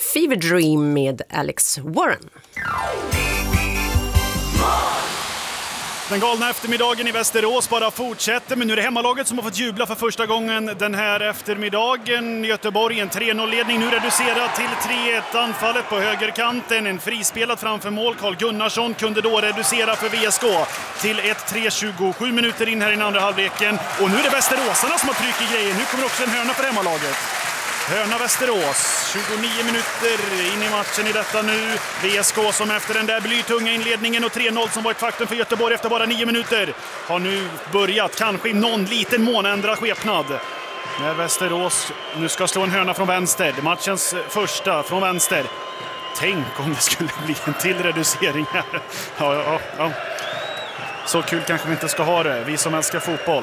Fever Dream med Alex Warren. Den galna eftermiddagen i Västerås bara fortsätter, men nu är det hemmalaget som har fått jubla för första gången den här eftermiddagen. Göteborg, en 3-0-ledning, nu reducerad till 3-1. Anfallet på högerkanten, en frispelad framför mål. Carl Gunnarsson kunde då reducera för VSK till 1-3, 27 minuter in här i den andra halvleken. Och nu är det västeråsarna som har tryck i grejen. Nu kommer också en hörna för hemmalaget. Hörna Västerås, 29 minuter in i matchen i detta nu. VSK som efter den där blytunga inledningen och 3-0 som var ett faktum för Göteborg efter bara 9 minuter har nu börjat kanske i någon liten mån ändra skepnad. När Västerås nu ska slå en hörna från vänster, matchens första från vänster. Tänk om det skulle bli en till reducering här. Ja. Så kul kanske vi inte ska ha det, vi som älskar fotboll.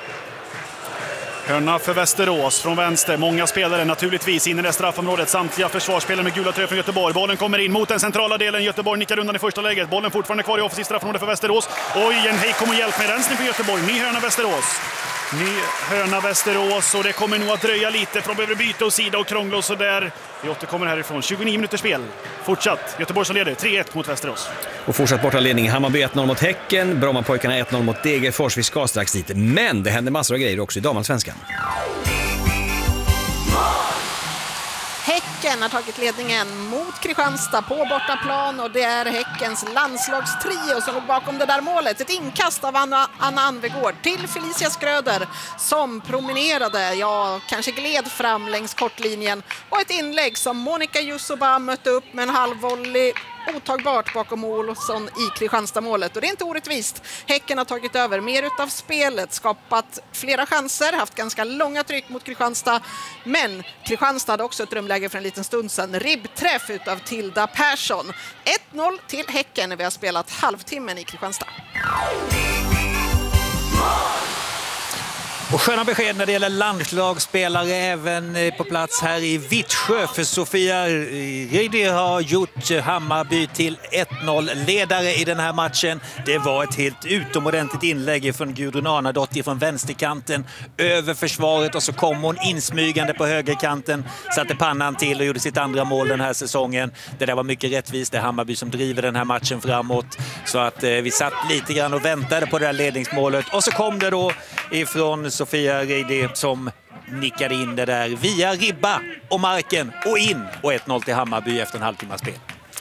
Hörna för Västerås från vänster. Många spelare naturligtvis in i det straffområdet. Samtliga försvarsspelare med gula tröjor från Göteborg. Bollen kommer in mot den centrala delen. Göteborg nickar undan i första läget. Bollen fortfarande kvar i offensivt straffområde för Västerås. Oj, en hej kom och hjälp med rensning för Göteborg. Ny hörna Västerås. Ny hörna Västerås och det kommer nog att dröja lite för de behöver byta och sida och krångla och sådär. Vi återkommer härifrån. 29 minuters spel. Fortsatt. Göteborg som leder 3-1 mot Västerås. Och fortsatt borta ledning. Hammarby 1-0 mot Häcken. Brommapojkarna 1-0 mot Degerfors. Vi ska strax dit. Men det händer massor av grejer också i damallsvenskan. Häcken har tagit ledningen mot Kristianstad på bortaplan och det är Häckens landslagstrio som låg bakom det där målet. Ett inkast av Anna Anvegård till Felicia Skröder som promenerade, kanske gled fram längs kortlinjen och ett inlägg som Monica Jussoba mötte upp med en halvvolley otagbart bakom Olsson i Kristianstad-målet. Och det är inte orättvist. Häcken har tagit över mer utav spelet, skapat flera chanser, haft ganska långa tryck mot Kristianstad. Men Kristianstad hade också ett drömläge för en liten stund sedan. Ribbträff utav Tilda Persson. 1-0 till Häcken när vi har spelat halvtimmen i Kristianstad. Och sköna besked när det gäller landslagsspelare även på plats här i Vittsjö, för Sofia Reidi har gjort Hammarby till 1-0-ledare i den här matchen. Det var ett helt utomordentligt inlägg från Gudrun Arnadottir från vänsterkanten över försvaret och så kom hon insmygande på högerkanten, satte pannan till och gjorde sitt andra mål den här säsongen. Det där var mycket rättvist, det är Hammarby som driver den här matchen framåt, så att vi satt lite grann och väntade på det här ledningsmålet och så kom det då ifrån Sofia Reidi som nickade in det där via ribba och marken och in och 1-0 till Hammarby efter en halvtimmas spel.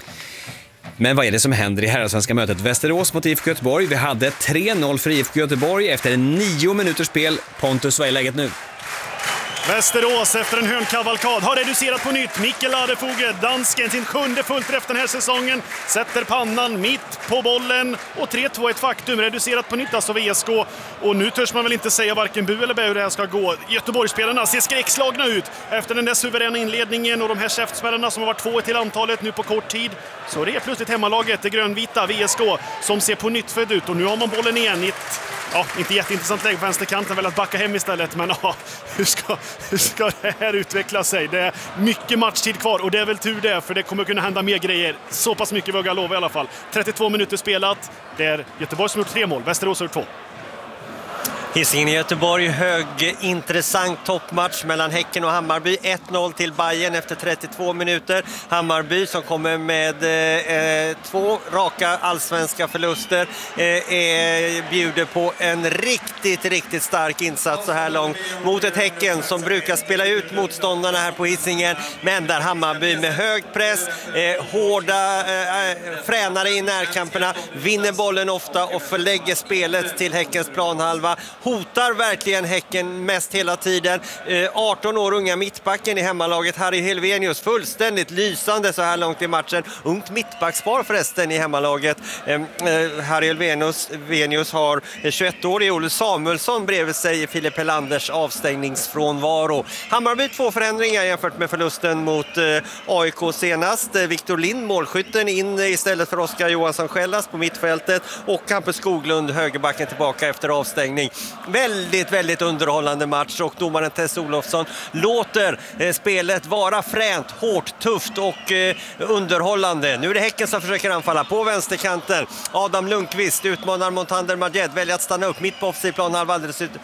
Men vad är det som händer i herrasvenska mötet Västerås mot IFK Göteborg? Vi hade 3-0 för IFK Göteborg efter 9 minuters spel. Pontus, vad är läget nu? Västerås efter en hörnkavalkad har reducerat på nytt. Mikkel Adefoge, dansken, sin 7:e fullträff den här säsongen. Sätter pannan mitt på bollen och 3-2 ett faktum. Reducerat på nytt alltså VSK. Och nu törs man väl inte säga varken bu eller bä hur det här ska gå. Göteborgsspelarna ser skräckslagna ut efter den där suveräna inledningen och de här käftsmällarna som har varit 2 till antalet nu på kort tid. Så det är plötsligt hemmalaget, det grönvita VSK, som ser på nytt född ut. Och nu har man bollen igen i ett, inte jätteintressant läge på vänsterkanten, väl att backa hem istället. Men hur ska det här utveckla sig? Det är mycket matchtid kvar och det är väl tur det, för det kommer kunna hända mer grejer. Så pass mycket vågar jag lova i alla fall. 32 minuter spelat. Det är Göteborg som gjort 3 mål, Västerås har gjort 2. Hisingen i Göteborg, intressant toppmatch mellan Häcken och Hammarby. 1-0 till Bayern efter 32 minuter. Hammarby som kommer med 2 raka allsvenska förluster bjuder på en riktigt stark insats så här långt mot ett Häcken som brukar spela ut motståndarna här på Hisingen, men där Hammarby med hög press, hårda fränare i närkamperna, vinner bollen ofta och förlägger spelet till Häckens planhalva. Hotar verkligen Häcken mest hela tiden. 18 år unga mittbacken i hemmalaget Harry Helvenius, fullständigt lysande så här långt i matchen. Ungt mittbackspar förresten i hemmalaget. Harry Helvenius har 21-årig Olle Samuelsson bredvid sig i Filip Helanders avstängningsfrånvaro. Hammarby 2 förändringar jämfört med förlusten mot AIK senast. Viktor Lind, målskytten, in istället för Oskar Johansson Skällas på mittfältet och Campus Skoglund, högerbacken, tillbaka efter avstängning. Väldigt, väldigt underhållande match och domaren Tess Olofsson låter spelet vara fränt, hårt, tufft och underhållande. Nu är det Häcken som försöker anfalla på vänsterkanten. Adam Lundqvist utmanar Montander Majed, väljer att stanna upp mitt på offensiv planhalva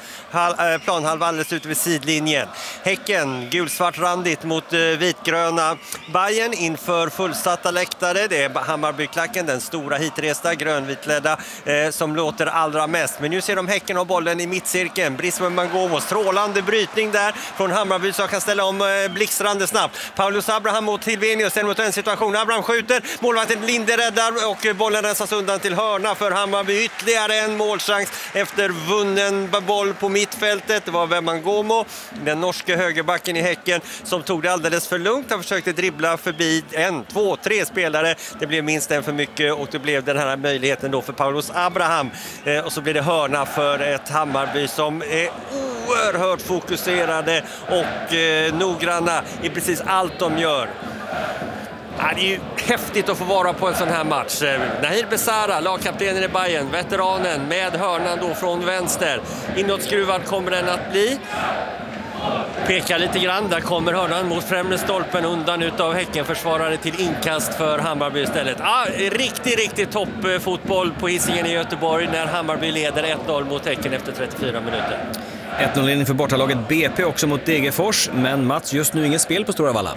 alldeles ute vid sidlinjen. Häcken gulsvart randigt mot vitgröna Bayern inför fullsatta läktare. Det är Hammarbyklacken, den stora hitresta grönvitledda som låter allra mest. Men nu ser de Häcken och bollen i mittcirkeln. Brisman Mangomo, strålande brytning där från Hammarby som kan ställa om blixtrande snabbt. Paulus Abraham mot Hilvenius, en mot en situation. Abraham skjuter, målvakten Linde räddar och bollen rensas undan till hörna för Hammarby. Ytterligare en målchans efter vunnen boll på mittfältet. Det var Mangomo, den norske högerbacken i Häcken, som tog det alldeles för lugnt. Han försökte dribbla förbi 1, 2, 3 spelare. Det blev minst en för mycket och det blev den här möjligheten då för Paulus Abraham. Och så blir det hörna för ett Hammarby som är oerhört fokuserade och noggranna i precis allt de gör. Ja, det är ju häftigt att få vara på en sån här match. Nahir Besara, lagkaptenen i Bayern, veteranen med hörnan då från vänster. Inåtskruvad kommer den att bli. Pekar lite grann, där kommer hörnan mot främre stolpen undan utav Häckenförsvarare till inkast för Hammarby istället. Riktigt toppfotboll på Hisingen i Göteborg när Hammarby leder 1-0 mot Häcken efter 34 minuter. 1-0-ledning för bortalaget BP också mot Degerfors, men Mats, just nu inget spel på Stora Valla.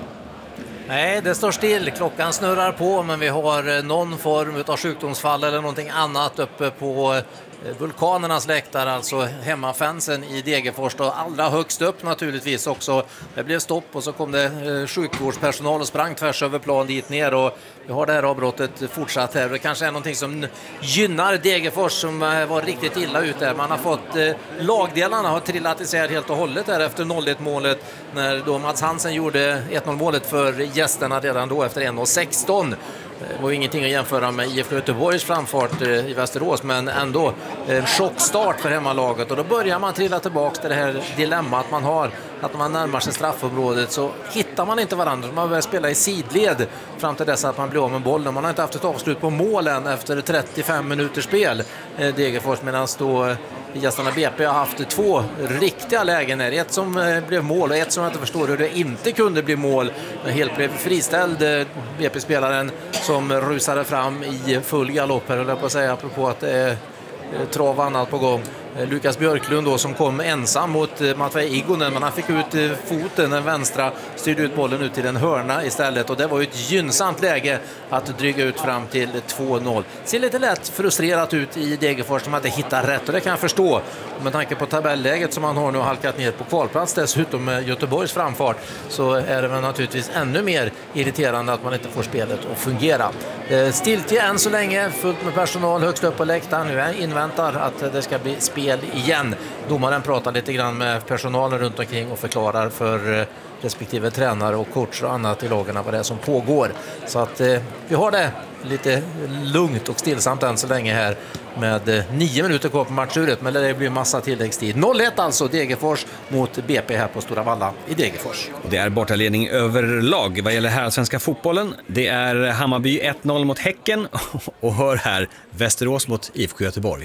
Nej, det står still. Klockan snurrar på, men vi har någon form av sjukdomsfall eller någonting annat uppe på Vulkanernas läktare, alltså hemmafansen i Degerfors, och allra högst upp naturligtvis också. Det blev stopp och så kom det sjukvårdspersonal och sprang tvärs över plan dit ner, och vi har det här avbrottet fortsatt här. Det kanske är någonting som gynnar Degerfors som var riktigt illa ute. Man har fått lagdelarna har trillat isär helt och hållet där efter 0-1 målet, när då Mats Hansen gjorde 1-0 målet för gästerna redan då efter 1:16. Det var ingenting att jämföra med IFK Göteborgs framfart i Västerås, men ändå en chockstart för hemmalaget, och då börjar man trilla tillbaka till det här dilemmat man har, att när man närmar sig straffområdet så hittar man inte varandra. Man börjar spela i sidled fram till dess att man blir av med bollen. Man har inte haft ett avslut på målen efter 35 minuters spel, Degerfors, medan då gästerna BP har haft 2 riktiga lägen här. Ett som blev mål och ett som jag inte förstår hur det inte kunde bli mål. Men helt blev friställd, BP-spelaren som rusade fram i full galopp här, höll jag på att säga, apropå att det är trav och annat på gång. Lukas Björklund då, som kom ensam mot Matvej Igonen, men han fick ut foten, den vänstra, styrde ut bollen ut till en hörna istället, och det var ju ett gynnsamt läge att dryga ut fram till 2-0. Ser lite lätt frustrerat ut i Degerfors som inte hittar rätt, och det kan jag förstå med tanke på tabelläget som man har nu halkat ner på kvalplats, dessutom med Göteborgs framfart, så är det väl naturligtvis ännu mer irriterande att man inte får spelet att fungera. Stiltje än så länge, fullt med personal högst upp på läktaren. Nu inväntar att det ska bli spel igen. Domaren pratar lite grann med personalen runt omkring och förklarar för respektive tränare och coach och annat i lagarna vad det är som pågår. Så att vi har det lite lugnt och stillsamt än så länge här med 9 minuter kvar på matchuret, men det blir massa tilläggstid. 0-1 alltså, Degerfors mot BP här på Stora Valla i Degerfors. Och det är bortaledning överlag vad gäller här svenska fotbollen. Det är Hammarby 1-0 mot Häcken, och hör här, Västerås mot IFK Göteborg.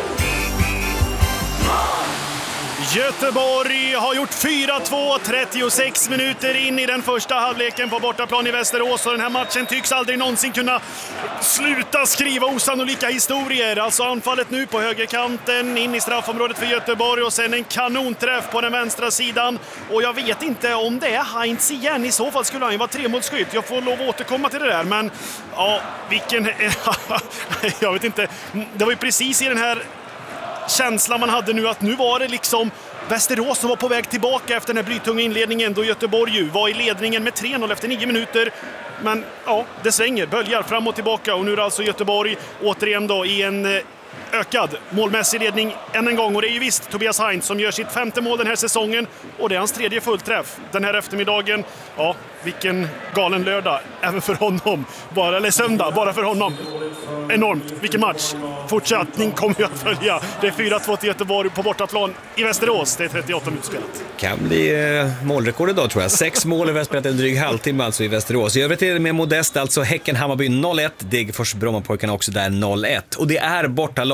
Göteborg har gjort 4-2, 36 minuter in i den första halvleken på bortaplan i Västerås, och den här matchen tycks aldrig någonsin kunna sluta skriva osannolika historier. Alltså anfallet nu på högerkanten in i straffområdet för Göteborg, och sen en kanonträff på den vänstra sidan, och jag vet inte om det är Heinz igen. I så fall skulle han ju vara tremålsskytt. Jag får lov att återkomma till det där, men ja, vilken jag vet inte. Det var ju precis i den här känslan man hade nu, att nu var det liksom Västerås som var på väg tillbaka efter den här blytunga inledningen, då Göteborg ju var i ledningen med 3-0 efter 9 minuter. Men ja, det svänger, böljar fram och tillbaka, och nu är det alltså Göteborg återigen då i en ökad målmässig ledning än en gång. Och det är ju visst Tobias Heinz som gör sitt 5:e mål den här säsongen, och det är hans 3:e fullträff den här eftermiddagen. Ja, vilken galen lördag även för honom, eller söndag bara för honom. Enormt, vilken match. Fortsättning kommer ju att följa. Det är 4-2 till Göteborg på bortaplan i Västerås. Det är 38 minuter spelat. Kan bli målrekord idag, tror jag. 6 mål i spelat en dryg halvtimme alltså i Västerås. I övrigt är det med modest, alltså Häcken Hammarby 0-1, Degerfors Brommapojkarna också där 0-1. Och det är bortalag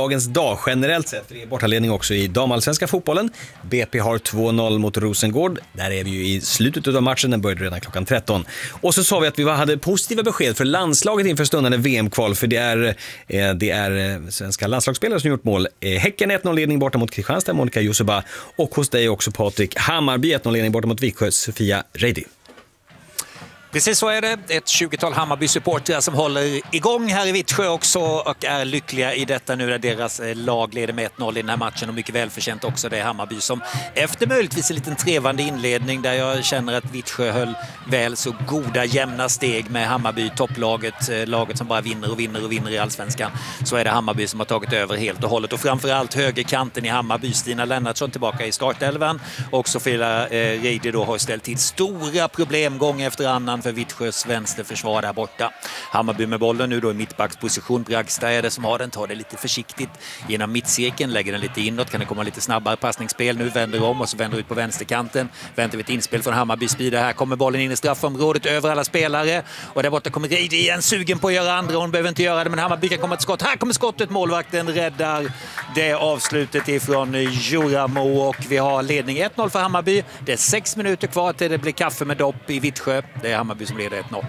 dagens dag generellt sett. Det är bortaledning också i damallsvenska fotbollen. BP har 2-0 mot Rosengård. Där är vi ju i slutet av matchen, den började redan klockan 13. Och så sa vi att vi hade positiva besked för landslaget inför stundande VM-kval, för det är svenska landslagsspelare som gjort mål. Häcken 1-0-ledning borta mot Kristianstad, Monica Jusuba, och hos dig också Patrik, Hammarby 1-0-ledning borta mot Viksjö, Sofia Reidi. Precis så är det. Ett 20-tal Hammarby-supportrar som håller igång här i Vittsjö också och är lyckliga i detta nu där deras lag leder med 1-0 i den här matchen, och mycket välförtjänt också. Det är Hammarby som efter möjligtvis en liten trevande inledning där jag känner att Vittsjö höll väl så goda jämna steg med Hammarby, topplaget, laget som bara vinner i allsvenskan, så är det Hammarby som har tagit över helt och hållet, och framförallt högerkanten i Hammarby, Stina Lennartsson tillbaka i startelvan, och Sofia Reidi då har ställt till stora problem gång efter annan för Vittsjös vänsterförsvar där borta. Hammarby med bollen nu då i mittbacksposition. Bragstad är det som har den, tar det lite försiktigt genom mittcirkeln, lägger den lite inåt, kan det komma lite snabbare passningsspel, nu vänder om och så vänder ut på vänsterkanten, väntar vi ett inspel från Hammarby Speeder. Här kommer bollen in i straffområdet över alla spelare, och där borta kommer Reidi igen, sugen på att göra andra, hon behöver inte göra det, men Hammarby kan komma till skott. Här kommer skottet, målvakten räddar det avslutet ifrån Joramo, och vi har ledning 1-0 för Hammarby. Det är 6 minuter kvar till det blir kaffe med dopp i Vittsjö. Det är Hammarby som leder 1-0.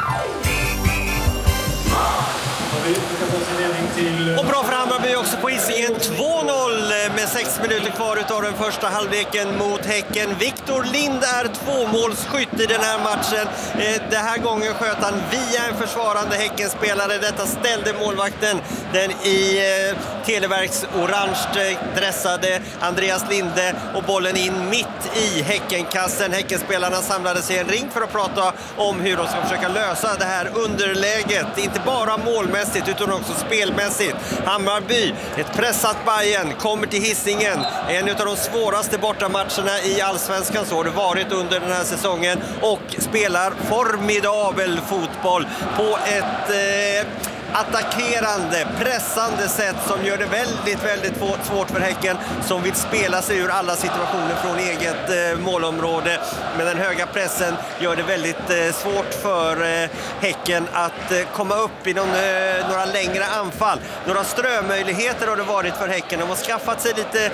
Och bra för Hammarby också på Hisingen. 2-0 med 6 minuter kvar utav den första halvleken mot Häcken. Viktor Lind är tvåmålsskytt i den här matchen. Den här gången sköt han via en försvarande Häckenspelare. Detta ställde målvakten, den i Televerks orange dressade Andreas Linde, och bollen in mitt i Häckenkassen. Häckenspelarna samlades i en ring för att prata om hur de ska försöka lösa det här underläget. Inte bara målmässigt utan också spelmässigt. Hammarby, ett pressat Bayern, kommer till Hisingen. En av de svåraste bortamatcherna i allsvenskan, så har det varit under den här säsongen, och spelar formidabel fotboll på ett attackerande, pressande sätt som gör det väldigt svårt för Häcken, som vill spela sig ur alla situationer från eget målområde. Men den höga pressen gör det väldigt svårt för Häcken att komma upp i några längre anfall. Några strömöjligheter har det varit för Häcken. De har skaffat sig lite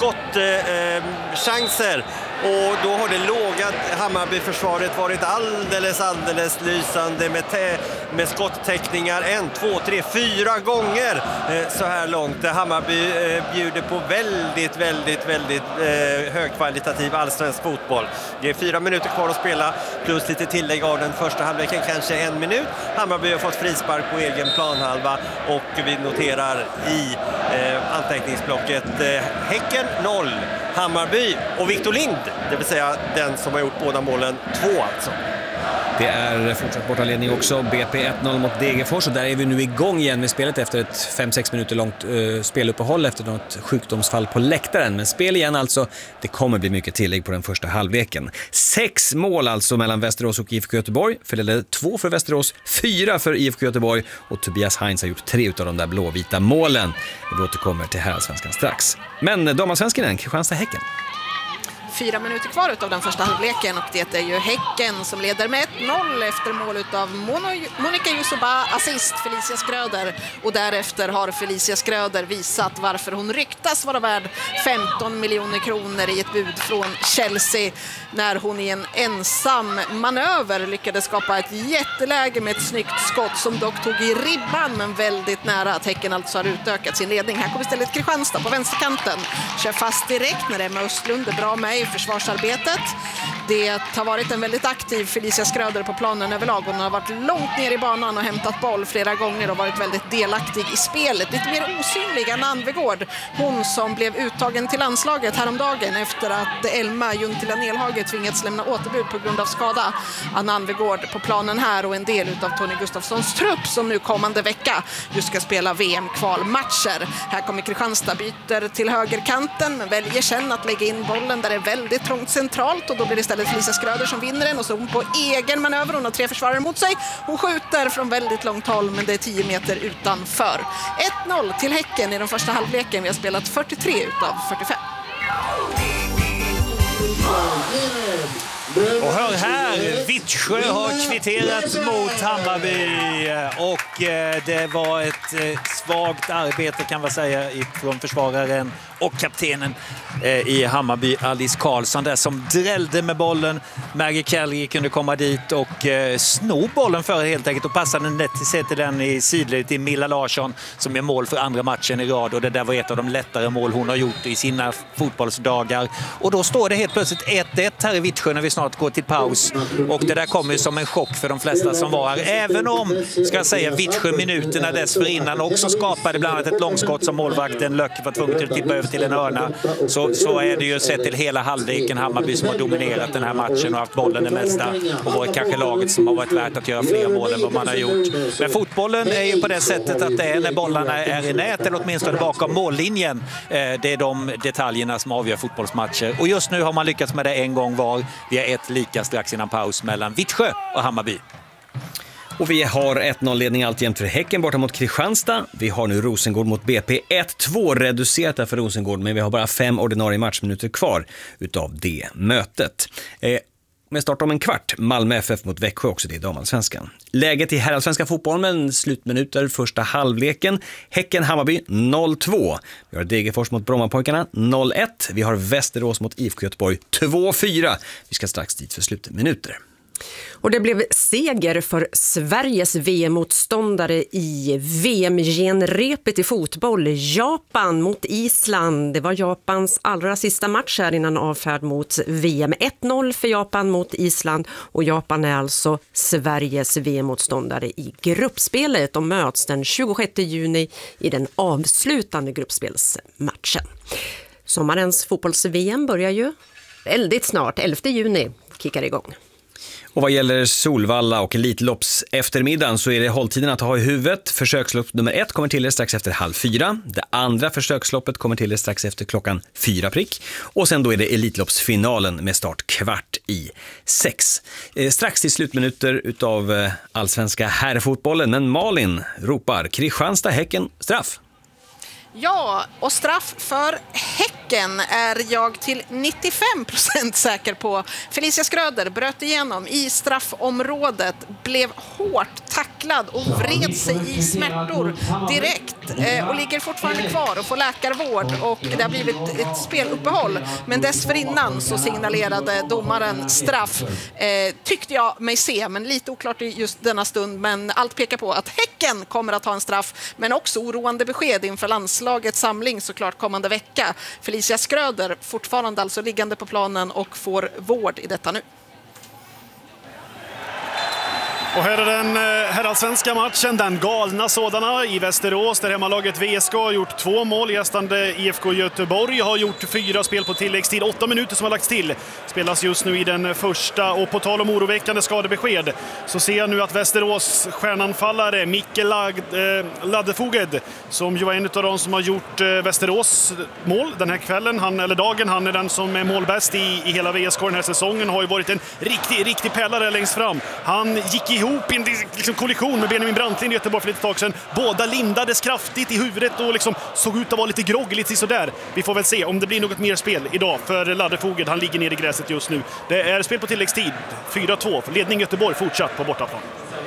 skottchanser, och då har det låga Hammarby-försvaret varit alldeles lysande med skottäckningar 1, 2, 3, 4 gånger så här långt. Hammarby bjuder på väldigt högkvalitativ allsvensk fotboll. Det är 4 minuter kvar att spela plus lite tillägg av den första halvleken, kanske 1 minut. Hammarby har fått frispark på egen planhalva, och vi noterar i anteckningsblocket Häcken 0, Hammarby och Viktor Lind, det vill säga den som har gjort båda målen, 2 alltså. Det är fortsatt bortaledning också. BP 1-0 mot Degerfors, och där är vi nu igång igen med spelet efter ett 5-6 minuter långt speluppehåll efter något sjukdomsfall på läktaren. Men spel igen alltså, det kommer bli mycket tillägg på den första halvleken. 6 mål alltså mellan Västerås och IFK Göteborg. Fördelade 2 för Västerås, 4 för IFK Göteborg, och Tobias Heinz har gjort 3 utav de där blåvita målen. Vi återkommer till herrallsvenskan strax. Men damallsvenskan, Kristianstad-Häcken. 4 minuter kvar utav den första halvleken, och det är ju Häcken som leder med 1-0 efter mål utav Monica Jusuba, assist Felicia Skröder, och därefter har Felicia Skröder visat varför hon ryktas vara värd 15 miljoner kronor i ett bud från Chelsea, när hon i en ensam manöver lyckades skapa ett jätteläge med ett snyggt skott som dock tog i ribban, men väldigt nära att Häcken alltså har utökat sin ledning. Här kommer istället Kristianstad på vänsterkanten, kör fast direkt när Emma Östlund är bra med i försvarsarbetet. Det har varit en väldigt aktiv Felicia Skröder på planen överlag. Hon har varit långt ner i banan och hämtat boll flera gånger och varit väldigt delaktig i spelet. Lite mer osynlig än Anvegård. Hon som blev uttagen till landslaget häromdagen efter att Elma Juntila Nelhage tvingats lämna återbud på grund av skada. Anna Anvegård på planen här, och en del av Tony Gustafssons trupp som nu kommande vecka just ska spela VM-kvalmatcher. Här kommer Kristianstad, byter till högerkanten men väljer sen att lägga in bollen där det är väldigt trångt centralt, och då blir det istället Felicia Skröder som vinner den, och så hon på egen manöver. Hon har 3 försvarare mot sig. Hon skjuter från väldigt långt håll, men det är 10 meter utanför. 1-0 till Häcken i den första halvleken. Vi har spelat 43 utav 45. Och hör här, Vittsjö har kvitterat mot Hammarby och det var ett svagt arbete kan man säga från försvararen och kaptenen i Hammarby, Alice Karlsson där som drällde med bollen. Maggie Kelly kunde komma dit och sno bollen för helt enkelt och passade den till den i sidled till Milla Larsson som är mål för andra matchen i rad och det där var ett av de lättare mål hon har gjort i sina fotbollsdagar. Och då står det helt plötsligt 1-1 här i Vittsjö när vi snart går till paus och det där kommer som en chock för de flesta som var här. Även om, ska jag säga, Vittsjö minuterna dessförinnan också skapade bland annat ett långskott som målvakten Löck var tvungen att tippa över till en hörna, så är det ju sett till hela halvleken Hammarby som har dominerat den här matchen och haft bollen det mesta och varit kanske laget som har varit värt att göra fler mål än vad man har gjort. Men fotbollen är ju på det sättet att det är när bollarna är i nät eller åtminstone bakom mållinjen. Det är de detaljerna som avgör fotbollsmatcher och just nu har man lyckats med det en gång var. Vi har ett lika strax innan paus mellan Vittsjö och Hammarby. Och vi har 1-0-ledning alltjämt för Häcken borta mot Kristianstad. Vi har nu Rosengård mot BP 1-2 reducerat där för Rosengård, men vi har bara 5 ordinarie matchminuter kvar utav det mötet. Med start om en kvart, Malmö FF mot Växjö också, det är damallsvenskan. Läget i herrallsvenska fotbollen, slutminuter första halvleken. Häcken-Hammarby 0-2. Vi har Degerfors mot Brommapojkarna 0-1. Vi har Västerås mot IFK Göteborg 2-4. Vi ska strax dit för slutminuter. Och det blev seger för Sveriges VM-motståndare i VM-genrepet i fotboll. Japan mot Island. Det var Japans allra sista match här innan avfärd mot VM. 1-0 för Japan mot Island. Och Japan är alltså Sveriges VM-motståndare i gruppspelet. De möts den 26 juni i den avslutande gruppspelsmatchen. Sommarens fotbolls-VM börjar ju väldigt snart. 11 juni kickar igång. Och vad gäller Solvalla och Elitlopps eftermiddagen så är det hålltiden att ha i huvudet. Försökslopp nummer 1 kommer till er strax efter 3:30. Det andra försöksloppet kommer till er strax efter 4 prick. Och sen då är det Elitloppsfinalen med start 5:45. Strax till slutminuter utav allsvenska herrfotbollen. Men Malin ropar Kristianstad Häcken straff. Ja, och straff för Häcken är jag till 95% säker på. Felicia Skröder bröt igenom i straffområdet, blev hårt tacklad och vred sig i smärtor direkt och ligger fortfarande kvar och får läkarvård och det har blivit ett speluppehåll. Men dessförinnan så signalerade domaren straff, tyckte jag mig se, men lite oklart i just denna stund. Men allt pekar på att Häcken kommer att ha en straff, men också oroande besked inför landslagets samling såklart kommande vecka. Felicia Skröder fortfarande alltså liggande på planen och får vård i detta nu. Och här är den herrallsvenska matchen, den galna sådana i Västerås där hemmalaget VSK har gjort 2 mål. Gästande IFK Göteborg har gjort 4 spel på tilläggstid. 8 minuter som har lagts till. Spelas just nu i den första och på tal om oroväckande skadebesked så ser jag nu att Västerås stjärnanfallare Mikkel Ladefoged som ju var en av de som har gjort Västerås mål den här kvällen, han är den som är målbäst i hela VSK den här säsongen, har ju varit en riktig pärlare längst fram. Han gick ihop i en kollision med Benjamin Brantlin i Göteborg för lite tag sedan. Båda lindades kraftigt i huvudet och såg ut att vara lite grogg, lite sådär. Vi får väl se om det blir något mer spel idag för Ladefoged. Han ligger ner i gräset just nu. Det är spel på tilläggstid. 4-2. Ledning Göteborg fortsatt på bortaplan.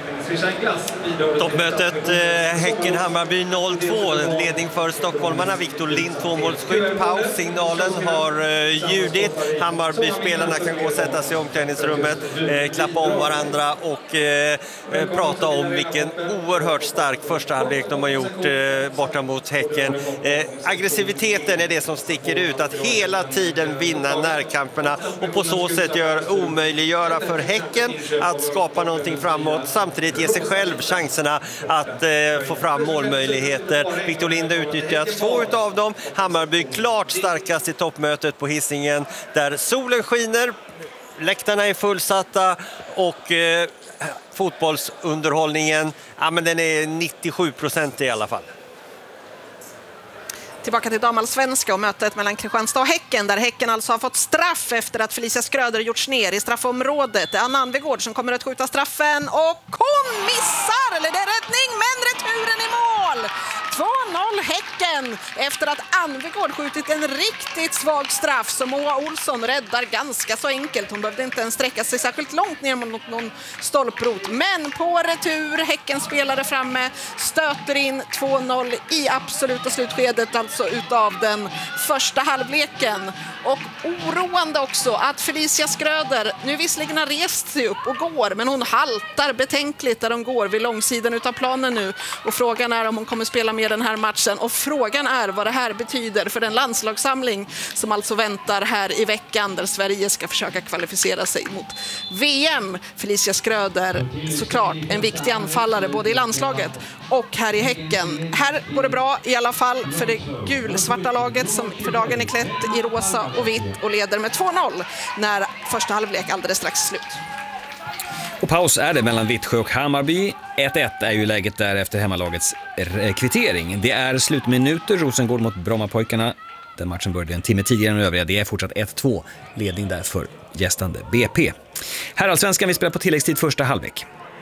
Toppmötet Häcken-Hammarby 0-2. Ledning för stockholmarna. Victor Lind 2-målsskytt. Paussignalen har ljudit. Hammarby-spelarna kan gå och sätta sig i omklädningsrummet, klappa om varandra och prata om vilken oerhört stark första halvlek de har gjort borta mot Häcken. Aggressiviteten är det som sticker ut. Att hela tiden vinna närkamperna och på så sätt omöjliggöra för Häcken att skapa någonting framåt. Samtidigt ge sig själv chanserna att få fram målmöjligheter. Victor Lind har utnyttjat 2 utav dem. Hammarby klart starkast i toppmötet på Hisingen där solen skiner, läktarna är fullsatta och fotbollsunderhållningen, men den är 97% i alla fall. Tillbaka till damallsvenska och mötet mellan Kristianstad och Häcken där Häcken alltså har fått straff efter att Felicia Skröder gjorts ner i straffområdet. Det är Anna Anvegård som kommer att skjuta straffen och hon missar, eller det är räddning, men returen i mål! Häcken efter att Anvegård skjutit en riktigt svag straff som Moa Olsson räddar ganska så enkelt. Hon behövde inte ens sträcka sig särskilt långt ner mot någon stolprot. Men på retur, Häcken spelare framme, stöter in 2-0 i absoluta slutskedet alltså utav den första halvleken. Och oroande också att Felicia Skröder nu visserligen har rest sig upp och går, men hon haltar betänkligt där hon går vid långsidan utav planen nu. Och frågan är om hon kommer spela med den här matchen. Och frågan är vad det här betyder för den landslagssamling som alltså väntar här i veckan där Sverige ska försöka kvalificera sig mot VM. Felicia Skröder, såklart en viktig anfallare både i landslaget och här i Häcken. Här går det bra i alla fall för det gulsvarta laget som för dagen är klätt i rosa och vitt och leder med 2-0 när första halvlek alldeles strax slut. Och paus är det mellan Vittsjö och Hammarby. 1-1 är ju läget där efter hemmalagets kvittering. Det är slutminuter, Rosengård mot Brommapojkarna. Den matchen började en timme tidigare än övriga. Det är fortsatt 1-2, ledning där för gästande BP. Herrallsvenskan, vi spelar på tilläggstid första halvlek.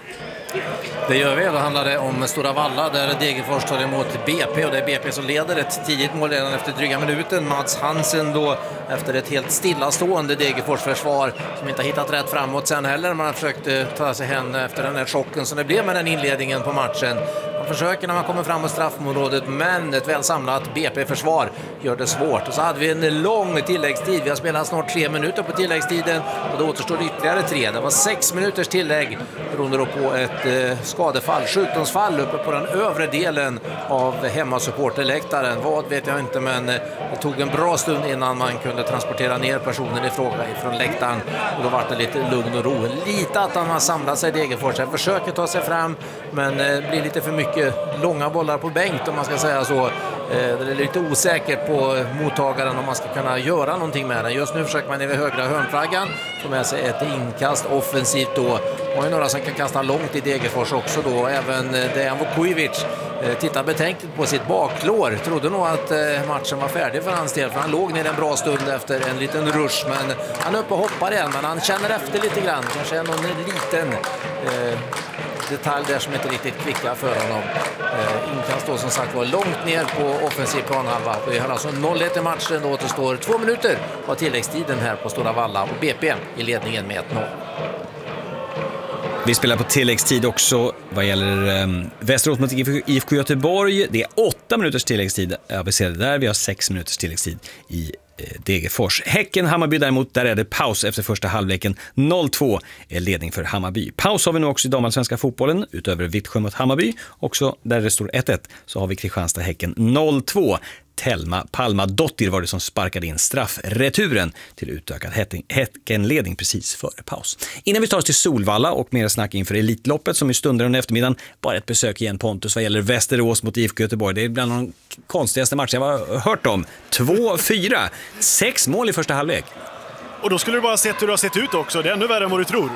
Det gör vi. Då handlar det om Stora Valla där Degerfors tar emot BP och det är BP som leder ett tidigt mål redan efter dryga minuten. Mats Hansen då efter ett helt stillastående Degerfors försvar som inte har hittat rätt framåt sen heller. Man har försökt ta sig hem efter den här chocken som det blev med den inledningen på matchen. Man försöker när man kommer fram mot straffområdet, men ett väl samlat BP-försvar gör det svårt. Och så hade vi en lång tilläggstid. Vi har spelat snart 3 minuter på tilläggstiden och det återstår ytterligare 3. Det var 6 minuters tillägg beroende då på ett skadefall, sjukdomsfall uppe på den övre delen av hemmasupporterläktaren. Vad vet jag inte, men det tog en bra stund innan man kunde transportera ner personen i fråga från läktaren och då var det lite lugn och ro. Lite att han har samlat sig i Degerfors. Han försöker ta sig fram, men det blir lite för mycket långa bollar på bänk om man ska säga så. Det är lite osäkert på mottagaren om man ska kunna göra någonting med den. Just nu försöker man över högra hörnflaggan få med sig ett inkast offensivt då. Och det är några som kan kasta långt i Degerfors också då. Även Dejan Vukovic tittar betänkligt på sitt baklår. Trodde nog att matchen var färdig för hans del, för han låg ner en bra stund efter en liten rush. Men han är uppe och hoppar igen, men han känner efter lite grann. Kanske någon liten detalj där som inte riktigt klickar för honom. Inkast då som sagt var långt ner på offensiv planhalva. Vi har alltså 0-1 i matchen. Då återstår 2 minuter av tilläggstiden här på Stora Valla och BP i ledningen med 1-0. Vi spelar på tilläggstid också vad gäller Västerås mot IFK Göteborg. Det är 8 minuters tilläggstid aviserade där. Vi har 6 minuters tilläggstid i Degerfors. Häcken, Hammarby däremot, där är det paus efter första halvleken. 0-2 är ledning för Hammarby. Paus har vi nu också i damallsvenska fotbollen, utöver Vittsjö mot Hammarby. Också där det står 1-1 så har vi Kristianstad, Häcken 0-2. Telma Palmadottir var det som sparkade in straffreturen till utökad Häckenledning precis före paus. Innan vi tar oss till Solvalla och mer snack inför Elitloppet som i stunder under eftermiddagen, bara ett besök igen Pontus vad gäller Västerås mot IFK Göteborg. Det är bland de konstigaste matcher jag har hört om. 2-4, 6 mål i första halvlek. Och då skulle du bara sett hur det har sett ut också. Det är ännu värre än vad du tror.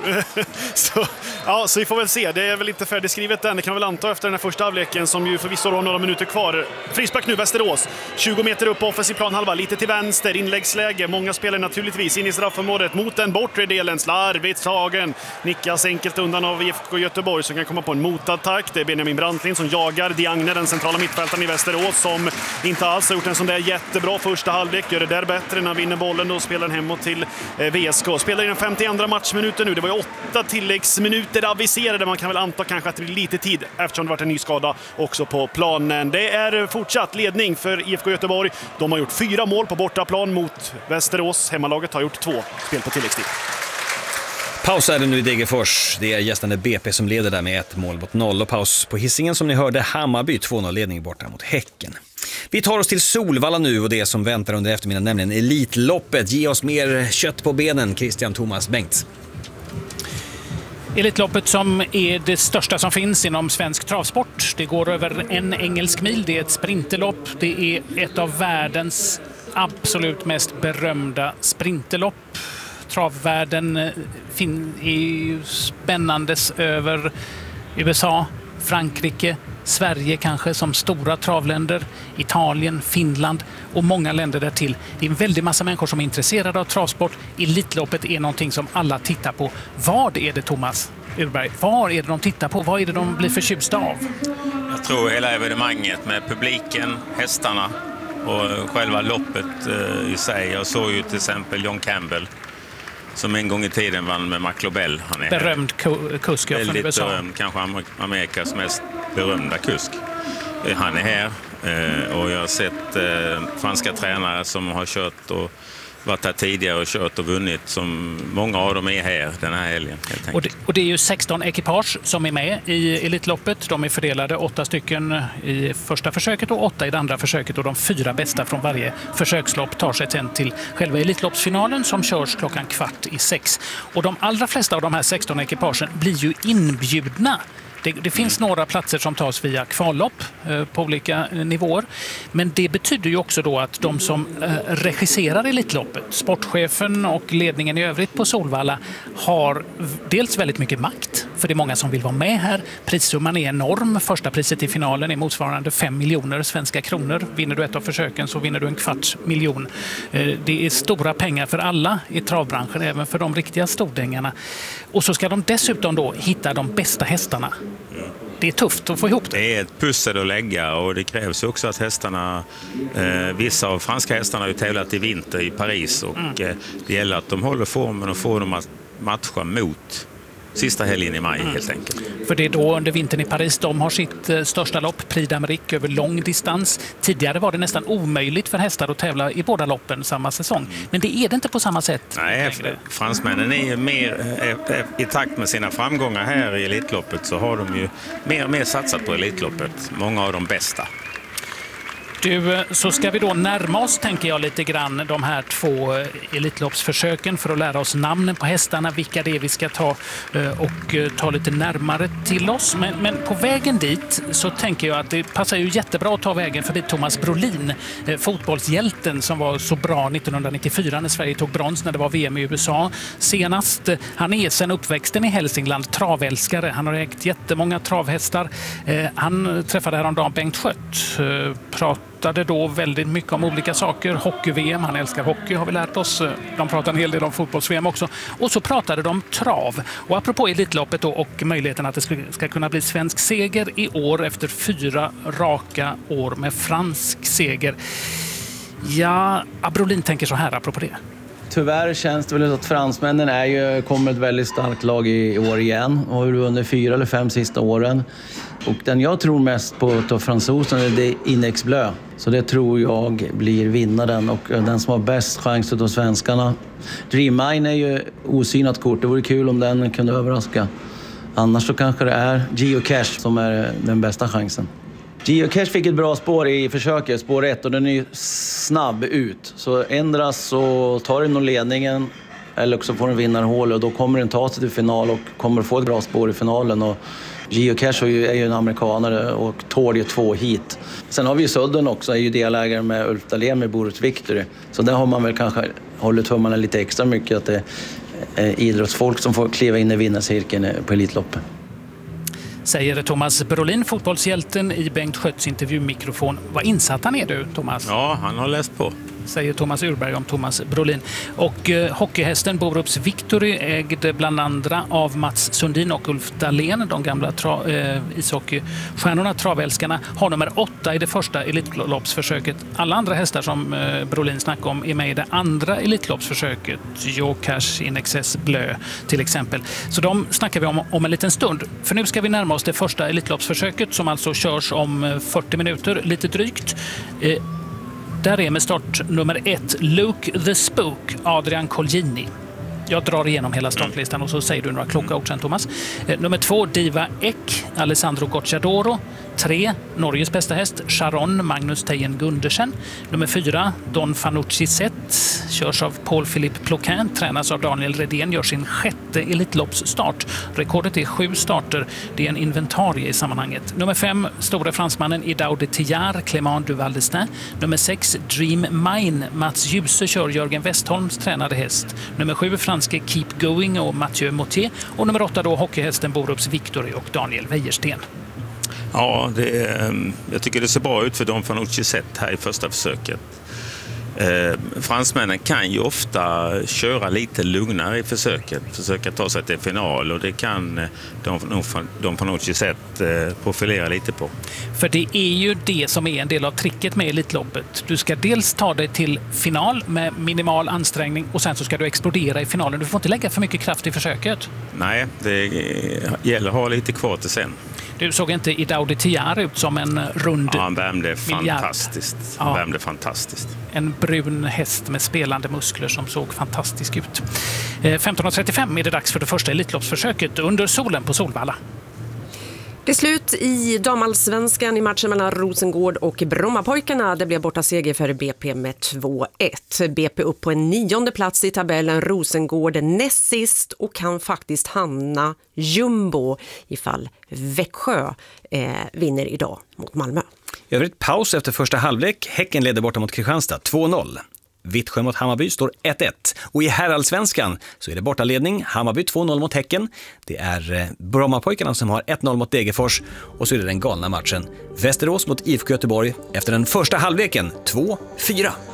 så vi får väl se. Det är väl inte färdigskrivet än. Det kan väl anta efter den här första halvleken som ju förvisso har några minuter kvar. Frispark nu, Västerås. 20 meter upp på offensiv planhalva. Lite till vänster, inläggsläge. Många spelar naturligtvis in i straffområdet mot den bortre delen. Slarvigt tagen. Nickas enkelt undan av IFK Göteborg som kan komma på en motattack. Det är Benjamin Brantlin som jagar Diagne, den centrala mittfältaren i Västerås, som inte alls har gjort en sån där jättebra första halvlek. Gör det där bättre när han vinner bollen och spelar den hemåt till VSK. Spelar i den 52 matchminuten nu. Det var ju 8 tilläggsminuter aviserade. Man kan väl anta kanske att det blir lite tid eftersom det varit en ny skada också på planen. Det är fortsatt ledning för IFK Göteborg. De har gjort 4 mål på bortaplan mot Västerås. Hemmalaget har gjort 2 spel på tilläggstid. Paus är det nu i Degerfors. Det är gästande BP som leder där med 1 mål mot 0. Och paus på Hisingen som ni hörde. Hammarby 2-0-ledning borta mot Häcken. Vi tar oss till Solvalla nu och det som väntar under eftermiddagen, nämligen Elitloppet. Ge oss mer kött på benen, Christian Thomas Bengts. Elitloppet som är det största som finns inom svensk travsport. Det går över en engelsk mil. Det är ett sprinterlopp. Det är ett av världens absolut mest berömda sprinterlopp. Travvärlden är ju spännandes över USA, Frankrike, Sverige kanske som stora travländer, Italien, Finland och många länder där till. Det är en väldig massa människor som är intresserade av travsport. Elitloppet är någonting som alla tittar på. Vad är det, Thomas Urberg? Vad är det de tittar på? Vad är det de blir förtjusta av? Jag tror hela evenemanget med publiken, hästarna och själva loppet i sig. Jag såg ju till exempel John Campbell som en gång i tiden vann med McLobell. Han är berömd kusk från USA. Väldigt berömd, kanske Amerikas mest berömda kusk. Han är här och jag har sett franska tränare som har kört och varit här tidigare och kört och vunnit, som många av dem är här den här helgen. Och det är ju 16 ekipage som är med i Elitloppet. De är fördelade 8 stycken i första försöket och 8 i det andra försöket, och de 4 bästa från varje försökslopp tar sig sen till själva Elitloppsfinalen som körs 5:15. Och de allra flesta av de här 16 ekipagen blir ju inbjudna. Det finns några platser som tas via kvallopp på olika nivåer. Men det betyder ju också då att de som regisserar Elitloppet, sportchefen och ledningen i övrigt på Solvalla, har dels väldigt mycket makt. För det är många som vill vara med här. Prissumman är enorm. Första priset i finalen är motsvarande 5 miljoner svenska kronor. Vinner du ett av försöken så vinner du 250 000. Det är stora pengar för alla i travbranschen, även för de riktiga stordängarna. Och så ska de dessutom då hitta de bästa hästarna. Det är tufft att få ihop det. Det är ett pussel att lägga, och det krävs också att hästarna, vissa av franska hästarna har ju tävlat i vinter i Paris, och det gäller att de håller formen och får dem att matcha mot sista helgen i maj helt enkelt. För det är då under vintern i Paris de har sitt största lopp, Prix d'Amérique, över lång distans. Tidigare var det nästan omöjligt för hästar att tävla i båda loppen samma säsong. Men det är det inte på samma sätt. Nej, fransmännen är mer i takt med sina framgångar här i Elitloppet, så har de ju mer och mer satsat på Elitloppet. Många av de bästa. Du, så ska vi då närma oss, tänker jag, lite grann de här 2 Elitloppsförsöken för att lära oss namnen på hästarna, vilka det är vi ska ta och ta lite närmare till oss. Men på vägen dit så tänker jag att det passar ju jättebra att ta vägen förbi Thomas Brolin, fotbollshjälten som var så bra 1994 när Sverige tog brons när det var VM i USA senast. Han är sedan uppväxten i Hälsingland travälskare. Han har ägt jättemånga travhästar. Han träffade häromdagen Bengt Schött, pratade då väldigt mycket om olika saker. Hockey-VM, han älskar hockey har vi lärt oss. De pratade en hel del om fotbolls-VM också. Och så pratade de trav. Och apropå Elitloppet då, och möjligheten att det ska kunna bli svensk seger i år efter 4 raka år med fransk seger. Ja, Brolin tänker så här apropå det. Tyvärr känns det väl att fransmännen kommer ett väldigt starkt lag i år igen. Och under 4 eller 5 sista åren. Och den jag tror mest på av fransosen är det Inex Bleu. Så det tror jag blir vinnaren, och den som har bäst chans av svenskarna. Dream Mine är ju osynat kort. Det vore kul om den kunde överraska. Annars så kanske det är Geocache som är den bästa chansen. Geocache fick ett bra spår i försöket, spår 1, och den är ju snabb ut. Så ändras så tar den nog ledningen, eller också får den vinnarhål, och då kommer den ta sig till final och kommer få ett bra spår i finalen. Och Geocache är ju en amerikanare och tål ju 2 hit. Sen har vi ju Sudden också, är ju delägare med Ulf Dahlén med Boris Victory. Så där har man väl kanske hållit tummarna lite extra mycket, att det är idrottsfolk som får kliva in i vinnarcirkeln på Elitloppet. Säger Thomas Brolin, fotbollshjälten, i Bengt Schötts intervjumikrofon. Vad insatt han är du, Thomas? Ja, han har läst på. Säger Thomas Urberg om Thomas Brolin. Och hockeyhästen Borups Victory, ägd bland andra av Mats Sundin och Ulf Dahlén, de gamla ishockeystjärnorna, travälskarna, har nummer 8 i det första Elitloppsförsöket. Alla andra hästar som Brolin snackade om är med i det andra Elitloppsförsöket. Geocache, Inexes Bleu till exempel. Så de snackar vi om en liten stund. För nu ska vi närma oss det första Elitloppsförsöket som alltså körs om 40 minuter, lite drygt. Där är med start nummer 1 Luke the Spook, Adrian Colgjini. Jag drar igenom hela startlistan och så säger du några kloka ord sen, Thomas. Nummer 2 Diva Ek, Alessandro Gocciadoro. 3 Norges bästa häst, Charon, Magnus Tejen Gundersen. Nummer 4 Don Fanucci Zet, körs av Paul-Philippe Ploquin, tränas av Daniel Redén, gör sin 6:e Elitloppsstart. Rekordet är 7 starter, det är en inventarie i sammanhanget. Nummer 5 stora fransmannen Idao de Tillard, Clément du Val-d'Estaing. Nummer 6 Dream Mine, Mats Djuse kör Jörgen Westholms tränade häst. Nummer 7 franske Keep Going och Mathieu Mottier. Och nummer 8 då hockeyhästen Borups Victory och Daniel Wäjersten. Ja, jag tycker det ser bra ut för Don Fanucci sett här i första försöket. Fransmännen kan ju ofta köra lite lugnare i försöka ta sig till final, och det kan Don Fanucci sett profilera lite på. För det är ju det som är en del av tricket med Elitloppet. Du ska dels ta dig till final med minimal ansträngning och sen så ska du explodera i finalen. Du får inte lägga för mycket kraft i försöket. Nej, det gäller att ha lite kvar till sen. Du såg inte Idaudi Tiar ut som en rund han värmde fantastiskt. Ja. Värmde fantastiskt. En brun häst med spelande muskler som såg fantastisk ut. 15.35 är det dags för det första Elitloppsförsöket under solen på Solvalla. Det är slut i damallsvenskan i matchen mellan Rosengård och Brommapojkarna. Det blev borta seger för BP med 2-1. BP upp på en 9:e plats i tabellen, Rosengård näst sist och kan faktiskt hamna jumbo ifall Växjö vinner idag mot Malmö. Övrigt paus efter första halvlek. Häcken leder borta mot Kristianstad 2-0. Vittsjö mot Hammarby står 1-1. Och i herrallsvenskan så är det bortaledning. Hammarby 2-0 mot Häcken. Det är Brommapojkarna som har 1-0 mot Degerfors. Och så är det den galna matchen Västerås mot IFK Göteborg efter den första halvleken 2-4.